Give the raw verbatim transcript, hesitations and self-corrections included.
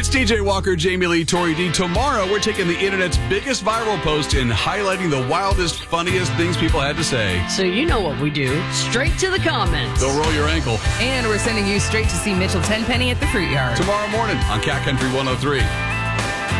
It's D J Walker, Jamie Lee, Tori D. Tomorrow, we're taking the internet's biggest viral post and highlighting the wildest, funniest things people had to say. So you know what we do. Straight to the comments. Don't roll your ankle. And we're sending you straight to see Mitchell Tenpenny at the Fruit Yard. Tomorrow morning on Cat Country one oh three.